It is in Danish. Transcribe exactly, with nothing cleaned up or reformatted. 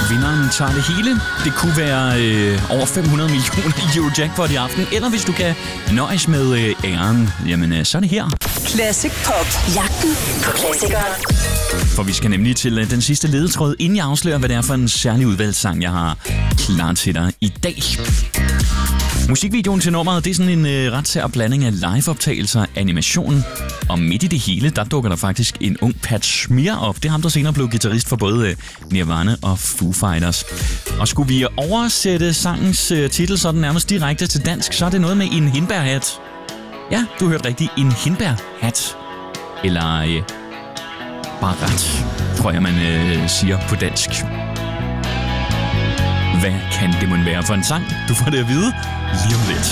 vinderen tager det hele. Det kunne være øh, over fem hundrede millioner i Eurojackpot i aften. Eller hvis du kan nøjes med øh, æren, jamen øh, så er det her. Classic Pop. Jagten på klassikeren. For vi skal nemlig til øh, den sidste ledetråd, inden jeg afslører, hvad det er for en særlig udvalgssang, jeg har klar til dig i dag. Musikvideoen til nummeret, det er sådan en øh, ret sær blanding af liveoptagelser, animation, og midt i det hele, der dukker der faktisk en ung Pat Smear op. Det er ham, der senere blev guitarist for både øh, Nirvana og Foo Fighters. Og skulle vi oversætte sangens øh, titel sådan nærmest direkte til dansk, så er det noget med en hindbærhat. Ja, du hørte rigtigt, en hindbærhat. Eller øh, barat, tror jeg, man øh, siger på dansk. Hvad kan det måtte være for en sang? Du får det at vide lige om lidt.